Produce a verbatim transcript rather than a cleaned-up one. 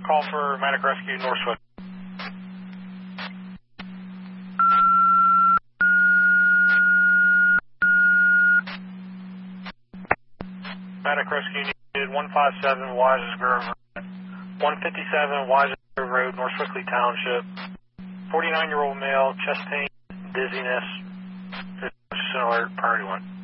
Call for Medic Rescue Northwood. Medic Rescue needed one five seven Wise Grove Road, one fifty-seven Wise Grove Road, North Wickley Township. forty-nine-year-old male, chest pain, dizziness. Just an alert, priority one.